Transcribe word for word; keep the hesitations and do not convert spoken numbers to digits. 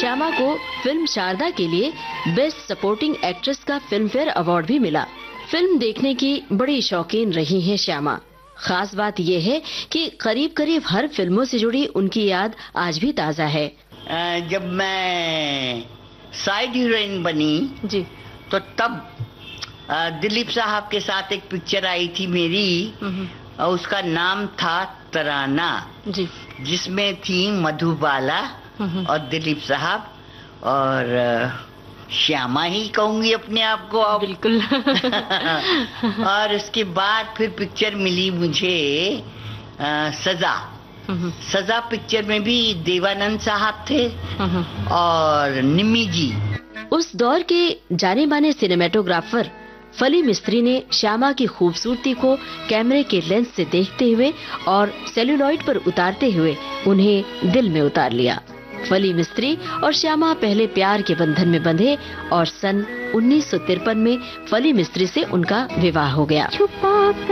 श्यामा को फिल्म शारदा के लिए बेस्ट सपोर्टिंग एक्ट्रेस का फिल्म फेयर अवार्ड भी मिला। फिल्म देखने की बड़ी शौकीन रही हैं श्यामा। खास बात यह है कि करीब करीब हर फिल्मों से जुड़ी उनकी याद आज भी ताजा है। जब मैं साइड हीरोइन बनी जी, तो तब दिलीप साहब के साथ एक पिक्चर आई थी मेरी, और उसका नाम था तराना जी, जिसमें थी मधुबाला और दिलीप साहब और श्यामा ही कहूंगी अपने आप को अब। बिल्कुल। और उसके बाद फिर पिक्चर मिली मुझे आ, सजा। सजा पिक्चर में भी देवानंद साहब थे और निम्मी जी। उस दौर के जाने माने सिनेमेटोग्राफर फली मिस्त्री ने श्यामा की खूबसूरती को कैमरे के लेंस से देखते हुए और सेल्यूलॉइड पर उतारते हुए उन्हें दिल में उतार लिया। फली मिस्त्री और श्यामा पहले प्यार के बंधन में बंधे और सन उन्नीस सौ तिरपन में फली मिस्त्री से उनका विवाह हो गया।